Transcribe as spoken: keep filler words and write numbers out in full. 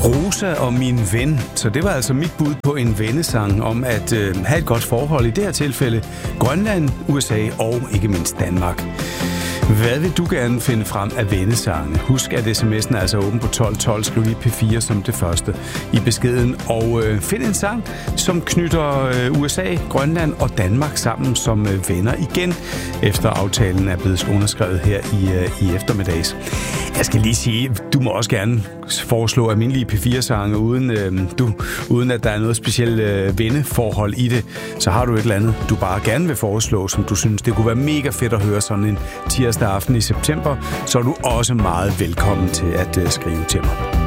Rosa og min ven. Så det var altså mit bud på en vennesang om at øh, have et godt forhold. I det her tilfælde Grønland, U S A og ikke mindst Danmark. Hvad vil du gerne finde frem af vennesange? Husk, at sms'en er altså åben på tolv tolv. Skriv lige P fire som det første i beskeden. Og øh, find en sang, som knytter øh, U S A, Grønland og Danmark sammen som øh, venner igen, efter aftalen er blevet underskrevet her i, øh, i eftermiddags. Jeg skal lige sige, du må også gerne foreslå almindelige P fire-sange, uden, øh, du, uden at der er noget specielt øh, venneforhold i det. Så har du et eller andet, du bare gerne vil foreslå, som du synes, det kunne være mega fedt at høre sådan en tirsdag aften i september, så er du også meget velkommen til at øh, skrive til mig.